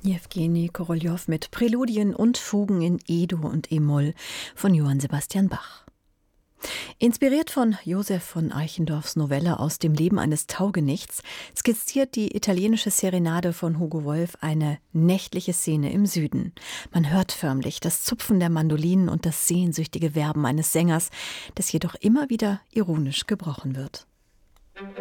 Jewgeni Koroljow mit Präludien und Fugen in E-Dur und E-Moll von Johann Sebastian Bach. Inspiriert von Joseph von Eichendorffs Novelle Aus dem Leben eines Taugenichts skizziert die italienische Serenade von Hugo Wolf eine nächtliche Szene im Süden. Man hört förmlich das Zupfen der Mandolinen und das sehnsüchtige Werben eines Sängers, das jedoch immer wieder ironisch gebrochen wird.